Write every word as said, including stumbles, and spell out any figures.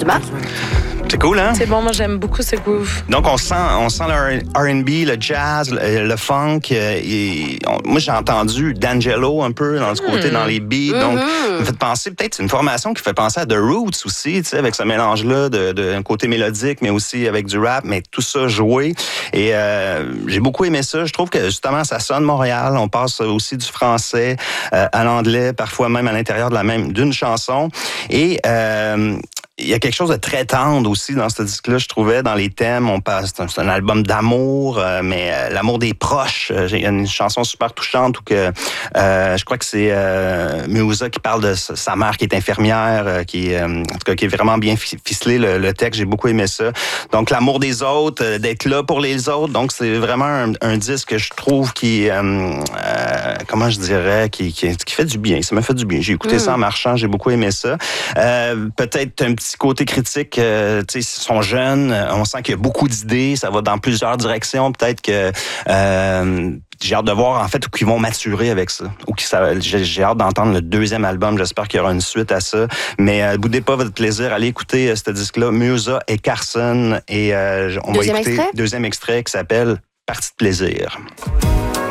effectivement. C'est cool, hein? C'est bon, moi j'aime beaucoup ce groove. Donc on sent, on sent le R and B, le jazz, le, le funk. Euh, et on, moi j'ai entendu D'Angelo un peu dans ce côté, mmh. dans les beats. Mmh. Donc ça me fait penser, peut-être c'est une formation qui fait penser à The Roots aussi, tu sais, avec ce mélange-là de, de un côté mélodique, mais aussi avec du rap, mais tout ça joué. Et euh, j'ai beaucoup aimé ça. Je trouve que justement ça sonne Montréal. On passe aussi du français euh, à l'anglais, parfois même à l'intérieur de la même d'une chanson. Et euh, il y a quelque chose de très tendre aussi dans ce disque-là, je trouvais, dans les thèmes. On passe, c'est un, c'est un album d'amour, euh, mais euh, l'amour des proches. Il y a une chanson super touchante où que, euh, je crois que c'est euh, Musa qui parle de sa mère qui est infirmière, euh, qui, euh, en tout cas, qui est vraiment bien ficelé le, le texte. J'ai beaucoup aimé ça. Donc l'amour des autres, euh, d'être là pour les autres. Donc c'est vraiment un, un disque que je trouve qui, euh, euh, comment je dirais, qui, qui, qui fait du bien. Ça m'a fait du bien. J'ai écouté mmh. ça en marchant. J'ai beaucoup aimé ça. Euh, peut-être un petit côté critique, euh, tu sais, ils sont jeunes, on sent qu'il y a beaucoup d'idées, ça va dans plusieurs directions, peut-être que euh, j'ai hâte de voir en fait où ils vont maturer avec ça, ou qui ça, j'ai, j'ai hâte d'entendre le deuxième album, j'espère qu'il y aura une suite à ça, mais euh, boudez pas votre plaisir, allez écouter euh, ce disque-là, Musa et Carson, et euh, on deuxième va écouter extrait? deuxième extrait qui s'appelle Partie de plaisir.